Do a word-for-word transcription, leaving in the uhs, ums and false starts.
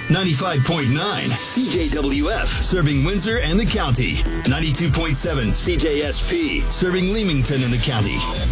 ninety-five point nine C J W F, serving Windsor and the county. ninety-two point seven C J S P, serving Leamington and the county.